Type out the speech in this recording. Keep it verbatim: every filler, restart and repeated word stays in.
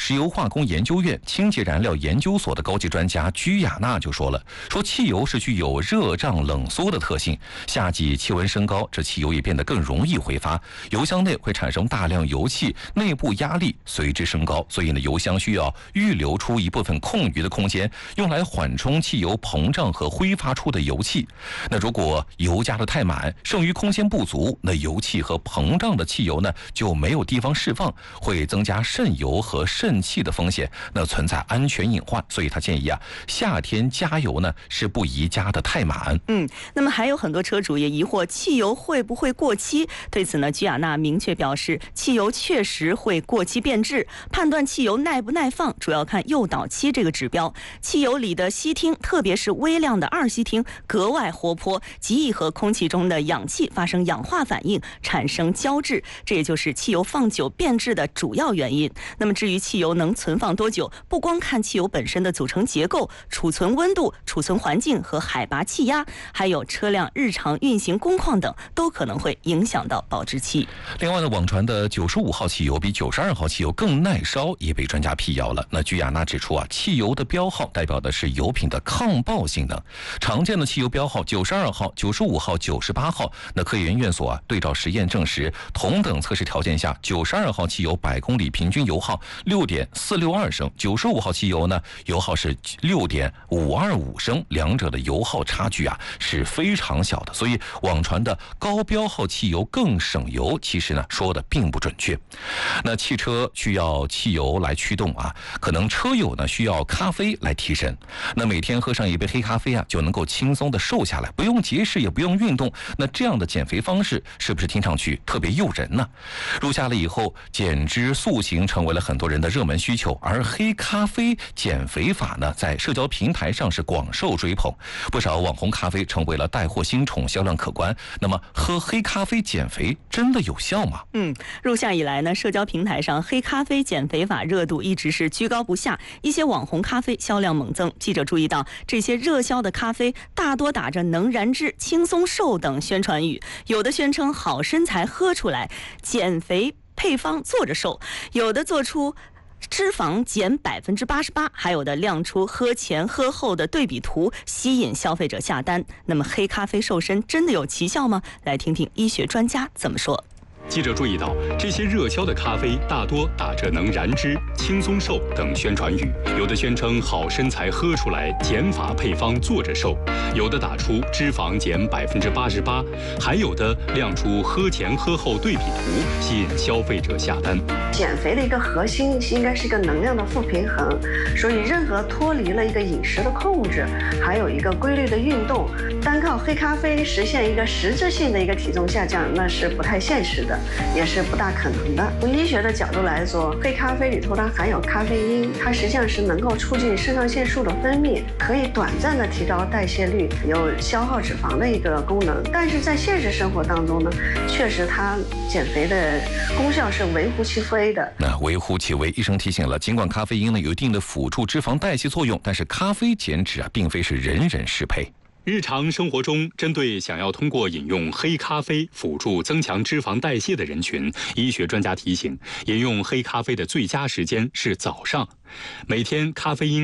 石油化工研究院清洁燃料研究所的高级专家居亚娜就说了，说汽油是具有热胀冷缩的特性，夏季气温升高，这汽油也变得更容易挥发，油箱内会产生大量油气，内部压力随之升高，所以呢，油箱需要预留出一部分空余的空间，用来缓冲汽油膨胀和挥发出的油气。那如果油加的太满，剩余空间不足，那油气和膨胀的汽油呢就没有地方释放，会增加渗油和渗气的风险，那存在安全隐患。所以他建议啊，夏天加油呢是不宜加的太满。 嗯，那么还有很多车主也疑惑汽油会不会过期？对此呢，居亚娜明确表示，汽油确实会过期变质，判断汽油耐不耐放主要看诱导期这个指标。汽油里的烯烃，特别是微量的二烯烃格外活泼，极易和空气中的氧气发生氧化反应，产生胶质，这也就是汽油放久变质的主要原因。那么至于汽油能存放多久，不光看汽油本身的组成结构、储存温度、储存环境和海拔气压，还有车辆日常运行工况等，都可能会影响到保质期。 另外呢，网传的九十五号汽油比九十二号汽油更耐烧也被专家辟谣了。那居亚娜指出啊，汽油的标号代表的是油品的抗爆性能，常见的汽油标号九十二号、九十五号、九十八号，那科研院所啊对照实验证实，同等测试条件下，九十二号汽油百公里平均油耗六点四六二升，九十五号汽油呢油耗是六点五二五升，两者的油耗差距啊是非常小的。所以网传的高标号汽油更省油，其实呢说的并不准确。那汽车需要汽油来驱动啊，可能车友呢需要咖啡来提神。那每天喝上一杯黑咖啡啊，就能够轻松的瘦下来，不用节食也不用运动。那这样的减肥方式是不是听上去特别诱人呢？入夏了以后，减脂塑形成为了很多人的热门需求，而黑咖啡减肥法呢，在社交平台上是广受追捧，不少网红咖啡成为了带货新宠，销量可观。那么喝黑咖啡减肥真的有效吗？ 嗯，入夏以来呢，社交平台上黑咖啡减肥法热度一直是居高不下，一些网红咖啡销量猛增。记者注意到，这些热销的咖啡大多打着能燃脂、轻松瘦等宣传语，有的宣称好身材喝出来，减肥配方坐着瘦，有的做出脂肪减百分之八十八，还有的亮出喝前喝后的对比图，吸引消费者下单。那么黑咖啡瘦身真的有奇效吗？来听听医学专家怎么说。 记者注意到，这些热销的咖啡大多打着能燃脂、轻松瘦等宣传语，有的宣称好身材喝出来，减法配方坐着瘦，有的打出脂肪减百分之八十八，还有的亮出喝前喝后对比图，吸引消费者下单。 减肥的一个核心应该是一个能量的负平衡，所以任何脱离了一个饮食的控制，还有一个规律的运动，单靠黑咖啡实现一个实质性的一个体重下降，那是不太现实的，也是不大可能的。从医学的角度来说，黑咖啡里头它含有咖啡因，它实际上是能够促进肾上腺素的分泌，可以短暂的提高代谢率，有消耗脂肪的一个功能。但是在现实生活当中呢，确实它减肥的功效是微乎其微的。 那微乎其微，医生提醒了，尽管咖啡因呢有一定的辅助脂肪代谢作用，但是咖啡减脂啊，并非是人人适配。 日常生活中，针对想要通过饮用黑咖啡辅助增强脂肪代谢的人群，医学专家提醒，饮用黑咖啡的最佳时间是早上。每天咖啡因